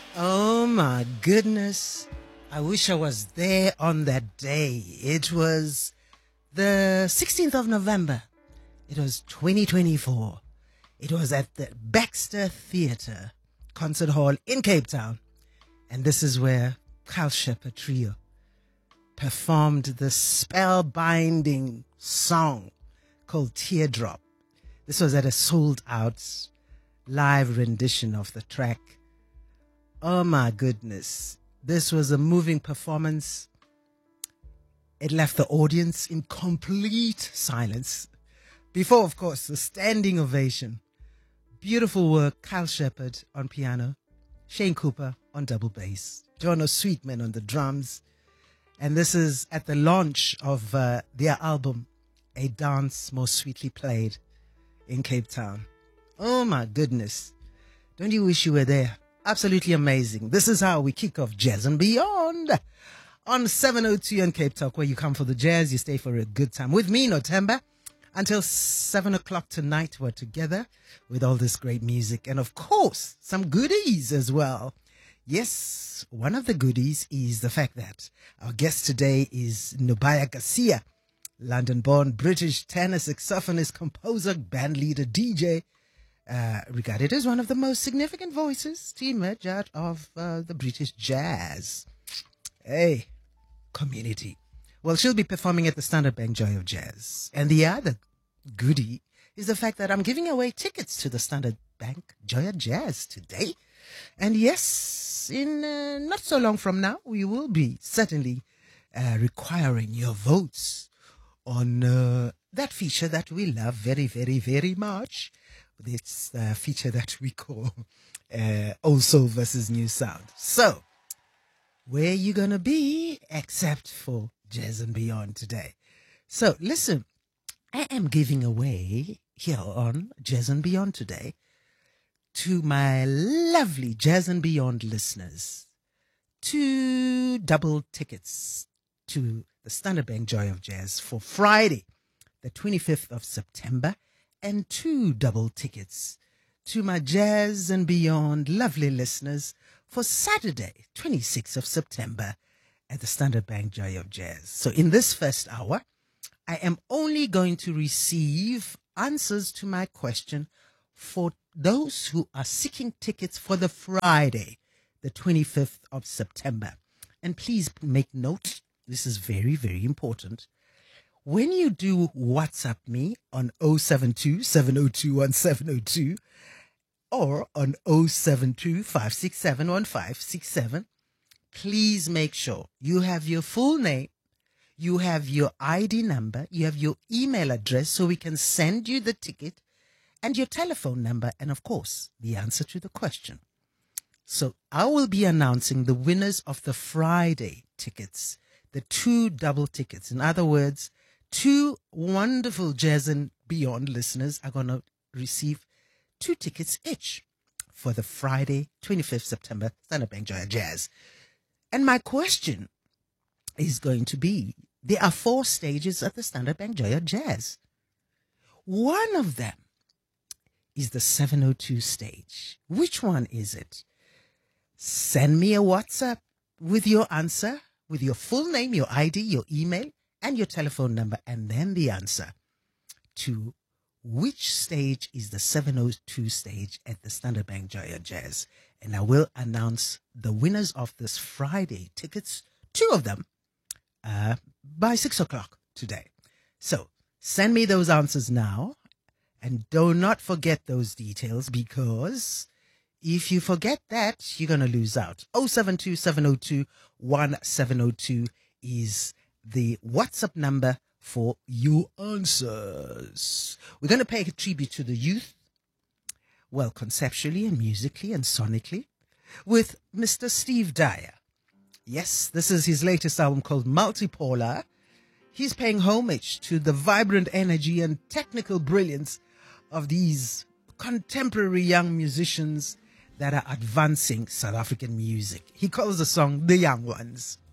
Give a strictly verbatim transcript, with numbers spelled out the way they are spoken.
Oh my goodness. I wish I was there on that day. It was the sixteenth of November. It was twenty twenty-four. It was at the Baxter Theatre Concert Hall in Cape Town. And this is where Carl Shepard Trio performed the spellbinding song called Teardrop. This was at a sold-out live rendition of the track. Oh my goodness. This was a moving performance. It left the audience in complete silence. Before, of course, the standing ovation. Beautiful work, Carl Shepard on piano, Shane Cooper on double bass, Jono Sweetman on the drums. And this is at the launch of uh, their album, A Dance More Sweetly Played in Cape Town. Oh my goodness. Don't you wish you were there? Absolutely amazing. This is how we kick off Jazz and Beyond on seven oh two on Cape Talk, where you come for the jazz, you stay for a good time. With me, Notemba, until seven o'clock tonight. We're together with all this great music and, of course, some goodies as well. Yes, one of the goodies is the fact that our guest today is Nubaya Garcia, London-born British tenor saxophonist, composer, bandleader, D J, Uh, regarded as one of the most significant voices to emerge out of uh, the British jazz. Hey, community. Well, she'll be performing at the Standard Bank Joy of Jazz. And the other goodie is the fact that I'm giving away tickets to the Standard Bank Joy of Jazz today. And yes, in uh, not so long from now, we will be certainly uh, requiring your votes on uh, that feature that we love very, very, very much. It's the feature that we call uh, Old Soul versus New Sound. So, where you going to be except for Jazz and Beyond today? So, listen, I am giving away here on Jazz and Beyond today to my lovely Jazz and Beyond listeners two double tickets to the Standard Bank Joy of Jazz for Friday, the twenty-fifth of September, and two double tickets to my Jazz and Beyond lovely listeners for Saturday, twenty-sixth of September at the Standard Bank Joy of Jazz. So in this first hour, I am only going to receive answers to my question for those who are seeking tickets for the Friday, the twenty-fifth of September. And please make note, this is very, very important. When you do WhatsApp me on oh seven two, seven oh two, one seven oh two or on oh seven two, five six seven, one five six seven, please make sure you have your full name, you have your I D number, you have your email address so we can send you the ticket, and your telephone number, and of course, the answer to the question. So I will be announcing the winners of the Friday tickets, the two double tickets. In other words, two wonderful Jazz and Beyond listeners are going to receive two tickets each for the Friday, twenty-fifth September, Standard Bank Joy of Jazz. And my question is going to be, there are four stages at the Standard Bank Joy of Jazz. One of them is the seven oh two stage. Which one is it? Send me a WhatsApp with your answer, with your full name, your I D, your email, and your telephone number, and then the answer to which stage is the seven oh two stage at the Standard Bank Joy of Jazz. And I will announce the winners of this Friday tickets, two of them, uh, by six o'clock today. So send me those answers now, and do not forget those details, because if you forget that, you're going to lose out. oh seven two, seven oh two, one seven oh two is the WhatsApp number for your answers. We're going to pay a tribute to the youth, well, conceptually and musically and sonically, with Mister Steve Dyer. Yes, this is his latest album called Multipolar. He's paying homage to the vibrant energy and technical brilliance of these contemporary young musicians that are advancing South African music. He calls the song The Young Ones.